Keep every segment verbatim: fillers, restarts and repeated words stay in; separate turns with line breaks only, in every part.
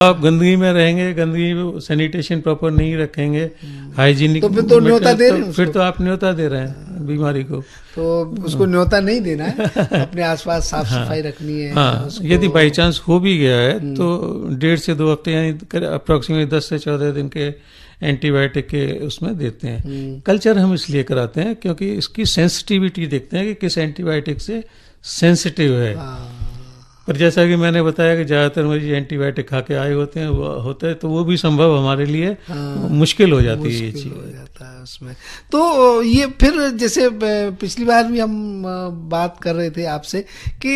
आप गंदगी में रहेंगे, गंदगी सैनिटेशन प्रॉपर नहीं रखेंगे, हाइजीनिक,
तो फिर तो न्योता दे रहे हैं,
फिर तो आप न्योता दे रहे हैं बीमारी को।
तो उसको न्योता नहीं देना है, अपने आसपास साफ सफाई रखनी है।
हाँ, यदि बाई चांस हो भी गया है तो डेढ़ से दो हफ्ते यानी अप्रोक्सीमेटली दस से चौदह दिन के एंटीबायोटिक के उसमें देते हैं। कल्चर हम इसलिए कराते हैं क्योंकि इसकी सेंसिटिविटी देखते हैं कि किस एंटीबायोटिक से सेंसिटिव है। पर जैसा कि मैंने बताया कि ज्यादातर मरीज एंटीबायोटिक खा के आए होते हैं, वो होते हैं तो वो भी संभव हमारे लिए हाँ, मुश्किल हो जाती है ये चीज
हो जाता है उसमें। तो ये फिर जैसे पिछली बार भी हम बात कर रहे थे आपसे कि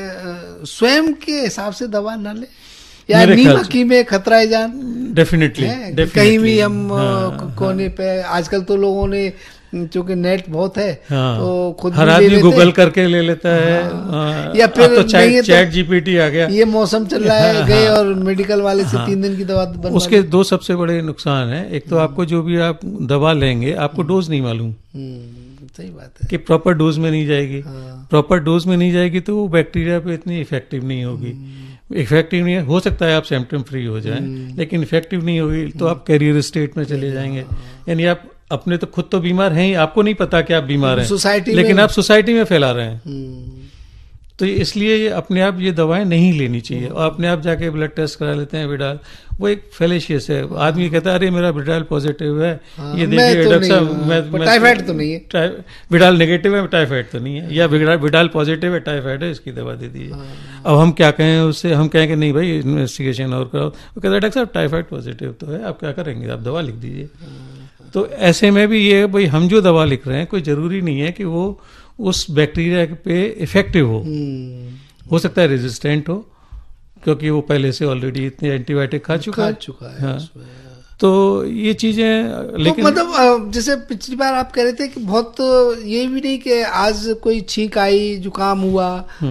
स्वयं के हिसाब से दवा न ले या नीमकी में खतरा है जान।
डेफिनेटली
कहीं भी हम हाँ, कोने हाँ, पे आजकल तो लोगों ने क्योंकि नेट बहुत है हाँ, तो खुद
हर आदमी गूगल करके ले लेता है हाँ, या फिर तो चैट चैट जीपीटी आ गया,
ये मौसम चल रहा है हाँ, गए हाँ, और मेडिकल वाले से हाँ, तीन दिन की दवा बनवा।
उसके दो सबसे बड़े नुकसान है। एक तो आपको जो भी आप दवा लेंगे आपको डोज नहीं मालूम,
सही बात है कि
प्रॉपर डोज में नहीं जाएगी। प्रॉपर डोज में नहीं जाएगी तो वो बैक्टीरिया पे इतनी इफेक्टिव नहीं होगी। इफेक्टिव नहीं है, हो सकता है आप सिम्पटम फ्री हो जाएं, लेकिन इफेक्टिव नहीं होगी तो आप कैरियर स्टेट में चले जाएंगे। यानी आप अपने तो खुद तो बीमार हैं ही, आपको नहीं पता कि आप बीमार हैं,
सोसाइटी
लेकिन आप सोसाइटी में फैला रहे हैं। तो इसलिए अपने आप ये दवाएं नहीं लेनी चाहिए। और अपने आप जाके ब्लड टेस्ट करा लेते हैं विडाल, वो एक फेलेशियस है। आदमी कहता है अरे मेरा विडाल पॉजिटिव है,
हाँ,
ये देखिए डॉक्टर
साहब टाइफाइड तो नहीं है,
विडाल नेगेटिव है टाइफाइड तो नहीं है, या विडाल पॉजिटिव है टाइफाइड है, इसकी दवा दे दीजिए। हाँ। अब हम क्या कहें उससे, हम कहें कि नहीं भाई इन्वेस्टिगेशन और कराओ, वो कहता है डॉक्टर साहब टाइफाइड पॉजिटिव तो है, आप क्या करेंगे, आप दवा लिख दीजिए। तो ऐसे में भी ये भाई हम जो दवा लिख रहे हैं कोई जरूरी नहीं है कि वो उस बैक्टीरिया पे इफेक्टिव हो। हो सकता है रेजिस्टेंट हो क्योंकि वो पहले से ऑलरेडी इतने एंटीबायोटिक खा चुका
खा
है,
चुका है
हाँ। तो ये चीजें लेकिन
तो मतलब जैसे पिछली बार आप कह रहे थे कि बहुत ये भी नहीं कि आज कोई छींक आई, जुकाम हुआ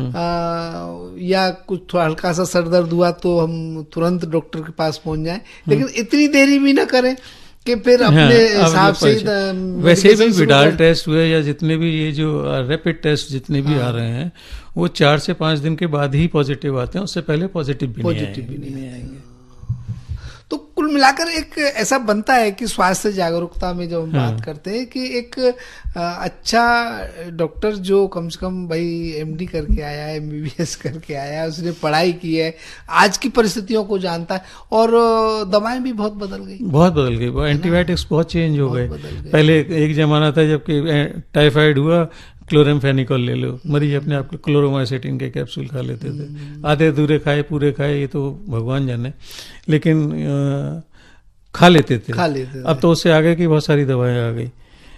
आ, या कुछ थोड़ा हल्का सा सर दर्द हुआ तो हम तुरंत डॉक्टर के पास पहुंच जाएं, लेकिन इतनी देरी भी ना करें कि फिर अपने हिसाब से
वैसे भी विडाल टेस्ट हुए या जितने भी ये जो रैपिड टेस्ट जितने भी हाँ, आ रहे हैं वो चार से पांच दिन के बाद ही पॉजिटिव आते हैं, उससे पहले पॉजिटिव भी
पॉजिटिव भी नहीं आएंगे। तो कुल मिलाकर एक ऐसा बनता है कि स्वास्थ्य जागरूकता में जब हम हाँ, बात करते हैं कि एक अच्छा डॉक्टर जो कम से कम भाई एमडी करके आया है, एमबीबीएस करके आया है, उसने पढ़ाई की है, आज की परिस्थितियों को जानता है, और दवाएं भी बहुत बदल गई,
बहुत बदल गई, एंटीबायोटिक्स बहुत चेंज हो गए। पहले एक जमाना था जबकि टाइफाइड हुआ क्लोरेमफेनिकोल ले लो, मरीज अपने आप क्लोरोमाइसिटिन के कैप्सूल खा लेते थे, आधे अधूरे खाए पूरे खाए ये तो भगवान जाने, लेकिन आ, खा लेते थे,
खा लेते थे।
अब तो उससे आगे की बहुत सारी दवाएं आ गई।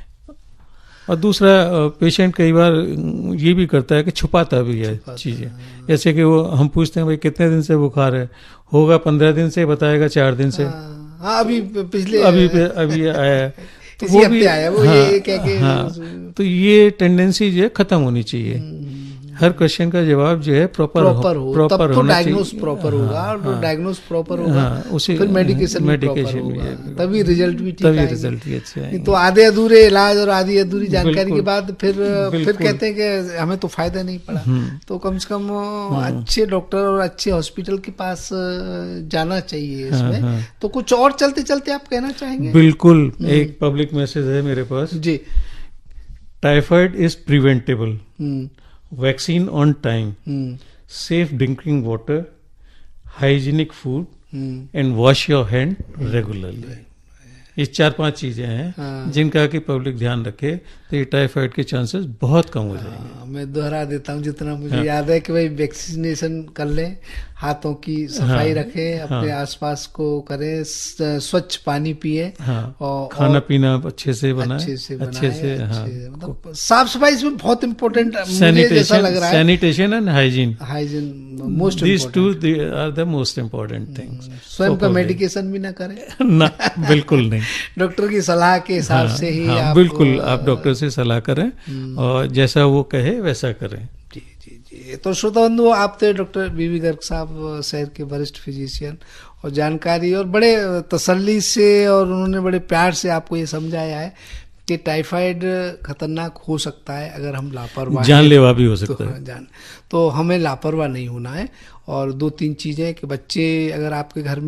और दूसरा पेशेंट कई बार ये भी करता है कि छुपाता भी है चीजें, जैसे कि वो हम पूछते हैं भाई कितने दिन से बुखार है, होगा पंद्रह दिन से, बताएगा चार दिन से,
हाँ, अभी पिछले
अभी अभी आया है
तो वो भी आया वो हाँ, ये कह के
हाँ, तो ये टेंडेंसी जो है खत्म होनी चाहिए। हर क्वेश्चन का जवाब जो है प्रॉपर
प्रॉपर हो,
प्रॉपर
तब तो डायग्नोस प्रॉपर होगा, और डायग्नोस प्रॉपर होगा उसी फिर मेडिकेशन मेडिकेशन होगा, तभी रिजल्ट भी ठीक आएगा, तभी
रिजल्ट भी अच्छे आएंगे।
तो आधे अधूरे इलाज और आधी अधूरी जानकारी के बाद फिर फिर कहते हैं कि हमें तो फायदा नहीं पड़ा। तो कम से कम अच्छे डॉक्टर और अच्छे हॉस्पिटल के पास जाना चाहिए इसमें। तो कुछ और चलते चलते आप कहना चाहेंगे?
बिल्कुल, एक पब्लिक मैसेज है मेरे पास जी, typhoid is preventable, vaccine on time, safe drinking water, hygienic food and wash your hand regularly. ये चार पांच चीजें हैं हाँ, जिनका कि पब्लिक ध्यान रखे तो ये टाइफाइड के चांसेस बहुत कम हो जाएंगे।
हाँ, मैं दोहरा देता हूँ जितना मुझे हाँ, याद है कि भाई वैक्सीनेशन कर लें, हाथों की सफाई हाँ, रखें, अपने हाँ, आसपास को करें, स्वच्छ पानी पिए
हाँ,
और
खाना और पीना अच्छे से बनाएं,
अच्छे से बनाएं,
अच्छे से हाँ,
मतलब साफ सफाई इसमें बहुत इम्पोर्टेंट मुझे जैसा लग रहा है।
Sanitation and hygiene,
hygiene most
these two are the most important things.
स्वयं का मेडिकेशन भी ना करें
ना, बिल्कुल नहीं,
डॉक्टर की सलाह के हिसाब हाँ, से ही
हाँ,
आप
बिल्कुल आप डॉक्टर से सलाह करें और जैसा वो कहे वैसा करें।
जी जी जी। तो श्रोता बंधु, आप थे डॉक्टर बीवी गर्ग साहब, शहर के वरिष्ठ फिजिशियन, और जानकारी और बड़े तसल्ली से और उन्होंने बड़े प्यार से आपको ये समझाया है कि टाइफाइड खतरनाक हो सकता है अगर हम लापरवाह
जानलेवा भी हो सकता
तो,
है।
जान तो हमें लापरवाह नहीं होना है। और दो तीन चीजें कि बच्चे अगर आपके घर में